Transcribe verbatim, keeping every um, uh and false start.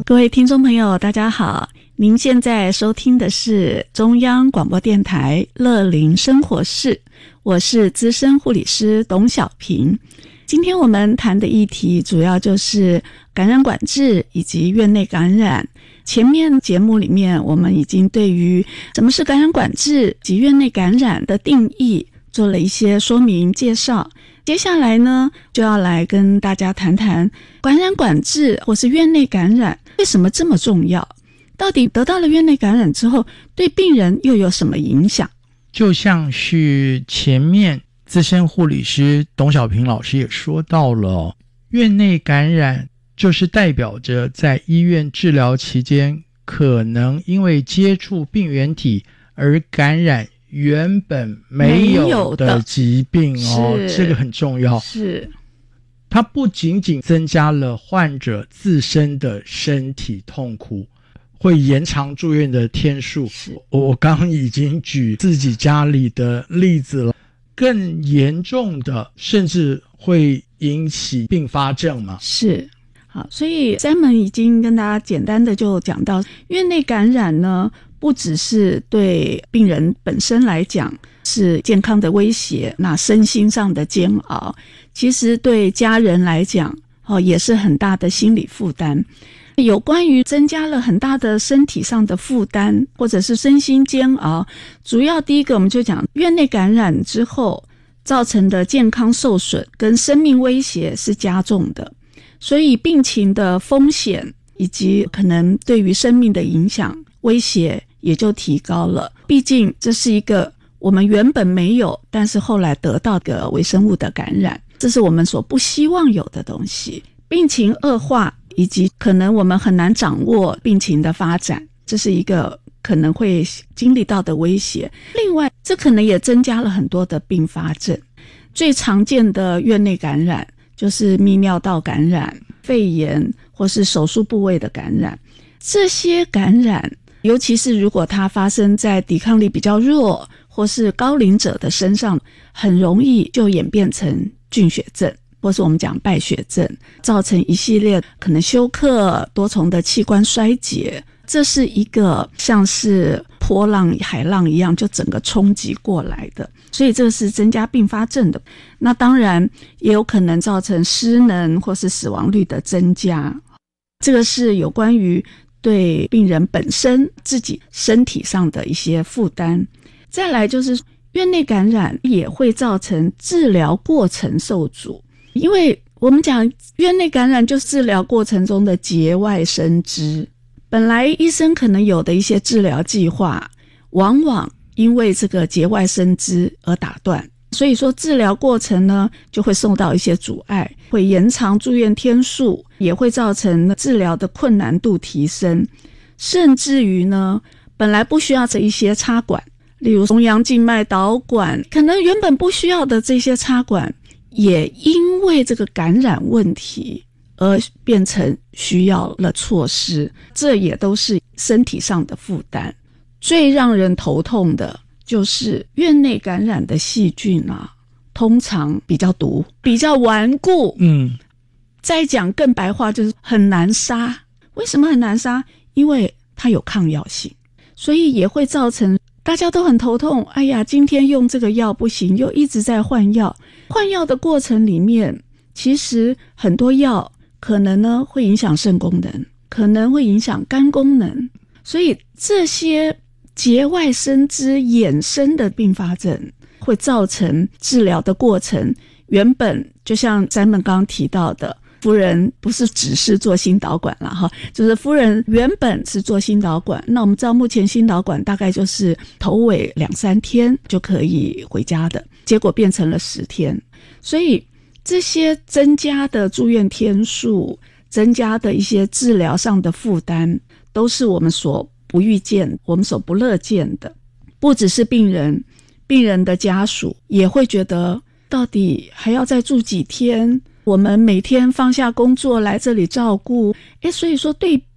各位听众朋友大家好，您现在收听的是中央广播电台乐龄生活室，我是资深护理师董小平。今天我们谈的议题主要就是感染管制以及院内感染。前面节目里面我们已经对于什么是感染管制及院内感染的定义做了一些说明介绍，接下来呢就要来跟大家谈谈感染管制或是院内感染为什么这么重要，到底得到了院内感染之后对病人又有什么影响。 就像是前面资深护理师董小平老师也说到了、哦、院内感染就是代表着在医院治疗期间可能因为接触病原体而感染原本没有的疾病哦，这个很重要。是，它不仅仅增加了患者自身的身体痛苦，会延长住院的天数。我刚刚已经举自己家里的例子了，更严重的甚至会引起并发症嘛。 是。好，所以 Simon 已经跟大家简单的就讲到，院内感染呢不只是对病人本身来讲是健康的威胁，那身心上的煎熬，其实对家人来讲、哦、也是很大的心理负担。有关于增加了很大的身体上的负担或者是身心煎熬，主要第一个我们就讲院内感染之后造成的健康受损跟生命威胁是加重的，所以病情的风险以及可能对于生命的影响威胁也就提高了。毕竟这是一个我们原本没有但是后来得到的微生物的感染，这是我们所不希望有的东西。病情恶化以及可能我们很难掌握病情的发展，这是一个可能会经历到的威胁。另外这可能也增加了很多的并发症，最常见的院内感染就是泌尿道感染、肺炎或是手术部位的感染。这些感染尤其是如果它发生在抵抗力比较弱或是高龄者的身上，很容易就演变成菌血症或是我们讲败血症，造成一系列可能休克、多重的器官衰竭。这是一个像是波浪海浪一样就整个冲击过来的，所以这个是增加并发症的。那当然也有可能造成失能或是死亡率的增加，这个是有关于对病人本身自己身体上的一些负担。再来就是院内感染也会造成治疗过程受阻，因为我们讲院内感染就是治疗过程中的节外生枝，本来医生可能有的一些治疗计划往往因为这个节外生枝而打断，所以说治疗过程呢就会受到一些阻碍，会延长住院天数，也会造成治疗的困难度提升，甚至于呢本来不需要这一些插管，例如中央静脉导管，可能原本不需要的这些插管也因为这个感染问题而变成需要了措施，这也都是身体上的负担。最让人头痛的就是院内感染的细菌啊，通常比较毒，比较顽固。嗯，再讲更白话就是很难杀。为什么很难杀？因为它有抗药性，所以也会造成大家都很头痛。哎呀，今天用这个药不行，又一直在换药。换药的过程里面，其实很多药可能呢会影响肾功能，可能会影响肝功能，所以这些节外生枝衍生的并发症会造成治疗的过程原本就像咱们刚刚提到的，夫人不是只是做心导管啦哈，就是夫人原本是做心导管，那我们知道目前心导管大概就是头尾两三天就可以回家的，结果变成了十天，所以这些增加的住院天数，增加的一些治疗上的负担，都是我们所不预见，我们所不乐见的。不只是病人，病人的家属也会觉得到底还要再住几天，我们每天放下工作来这里照顾，诶，所以说对